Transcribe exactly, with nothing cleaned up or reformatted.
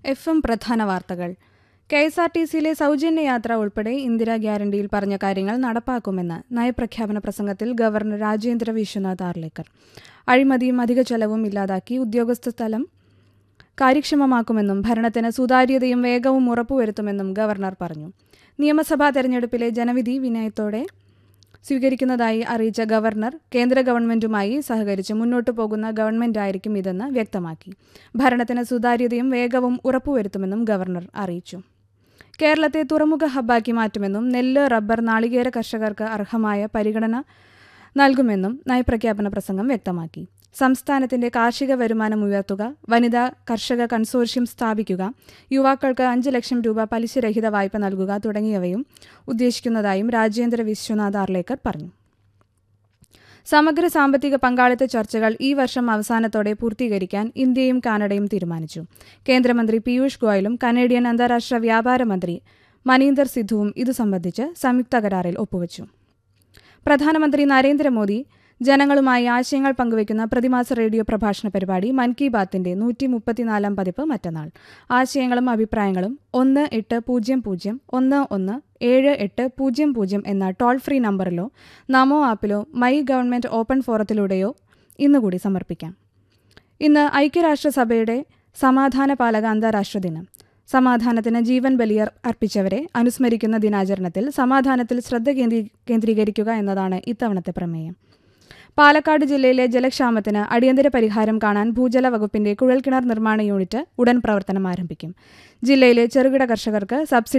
F M പ്രധാന വാർത്തകൾ. K S R T സിയിലെ സൗജന്യ യാത്ര ഉൾപ്പെടെ ഇന്ദിരാ ഗ്യാരണ്ടിയിൽ പറഞ്ഞ കാര്യങ്ങൾ നടപ്പാക്കുമെന്ന് നയപ്രഖ്യാപന പ്രസംഗത്തിൽ ഗവർണർ രാജേന്ദ്ര വിശ്വനാഥ് ആർലേക്കർ. അഴിമതിയും അധിക ചെലവും ഇല്ലാതാക്കി ഉദ്യോഗസ്ഥ സ്ഥലം കാര്യക്ഷമമാക്കുമെന്നും ഭരണത്തിന് സുതാര്യതയും വേഗവും ഉറപ്പുവരുത്തുമെന്നും ഗവർണർ പറഞ്ഞു. നിയമസഭാ തെരഞ്ഞെടുപ്പിലെ ജനവിധി വിനയത്തോടെ സ്വീകരിക്കുന്നതായി അറിയിച്ച ഗവർണർ കേന്ദ്ര ഗവൺമെന്റുമായി സഹകരിച്ച് മുന്നോട്ടു പോകുന്ന ഗവൺമെന്റായിരിക്കും ഇതെന്ന് വ്യക്തമാക്കി. ഭരണത്തിന് സുതാര്യതയും വേഗവും ഉറപ്പുവരുത്തുമെന്നും ഗവർണർ അറിയിച്ചു. കേരളത്തെ തുറമുഖ ഹബ്ബാക്കി മാറ്റുമെന്നും നെല്ല്, റബ്ബർ, നാളികേര കർഷകർക്ക് അർഹമായ പരിഗണന നൽകുമെന്നും നയപ്രഖ്യാപന പ്രസംഗം വ്യക്തമാക്കി. സംസ്ഥാനത്തിന്റെ കാർഷിക വരുമാനം ഉയർത്തുക, വനിതാ കർഷക കൺസോർഷ്യം സ്ഥാപിക്കുക, യുവാക്കൾക്ക് അഞ്ച് ലക്ഷം രൂപ പലിശരഹിത വായ്പ നൽകുക തുടങ്ങിയവയും ഉദ്ദേശിക്കുന്നതായും രാജേന്ദ്ര വിശ്വനാഥ് ആർലേക്കർ പറഞ്ഞു. സമഗ്ര സാമ്പത്തിക പങ്കാളിത്ത ചർച്ചകൾ ഈ വർഷം അവസാനത്തോടെ പൂർത്തീകരിക്കാൻ ഇന്ത്യയും കാനഡയും തീരുമാനിച്ചു. കേന്ദ്രമന്ത്രി പീയൂഷ് ഗോയലും കനേഡിയൻ അന്താരാഷ്ട്ര വ്യാപാര മന്ത്രി മനീന്ദർ സിദ്ധുവും ഇതു സംബന്ധിച്ച് സംയുക്ത കരാറിൽ ഒപ്പുവച്ചു. പ്രധാനമന്ത്രി നരേന്ദ്രമോദി ജനങ്ങളുമായി ആശയങ്ങൾ പങ്കുവയ്ക്കുന്ന പ്രതിമാസ റേഡിയോ പ്രഭാഷണ പരിപാടി മൻ കി ബാത്തിന്റെ നൂറ്റി മുപ്പത്തിനാലാം പതിപ്പ് മറ്റന്നാൾ. ആശയങ്ങളും അഭിപ്രായങ്ങളും ഒന്ന് എട്ട് പൂജ്യം പൂജ്യം ഒന്ന് ഒന്ന് ഏഴ് എട്ട് പൂജ്യം പൂജ്യം എന്ന toll free നമ്പറിലോ Namo ആപ്പിലോ my government open ഫോറത്തിലൂടെയോ ഇന്നുകൂടി സമർപ്പിക്കാം. ഇന്ന് ഐക്യരാഷ്ട്രസഭയുടെ സമാധാന പാലക അന്താരാഷ്ട്ര ദിനം. സമാധാനത്തിന് ജീവൻ ബലിയർ അർപ്പിച്ചവരെ അനുസ്മരിക്കുന്ന ദിനാചരണത്തിൽ സമാധാനത്തിൽ ശ്രദ്ധ കേന്ദ്രീകരിക്കുക എന്നതാണ് ഇത്തവണത്തെ പ്രമേയം. പാലക്കാട് ജില്ലയിലെ ജലക്ഷാമത്തിന് അടിയന്തര പരിഹാരം കാണാൻ ഭൂജല വകുപ്പിന്റെ കുഴൽക്കിണർ നിർമ്മാണ യൂണിറ്റ് ഉടൻ പ്രവർത്തനം ആരംഭിക്കും. ജില്ലയിലെ ചെറുകിട കർഷകർക്ക് സബ്സിഡി